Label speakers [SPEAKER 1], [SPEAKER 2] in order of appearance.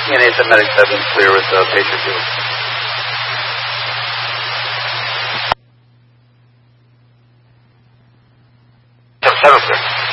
[SPEAKER 1] TNA Medics have been clear with Patriot Field.
[SPEAKER 2] Seven, sir.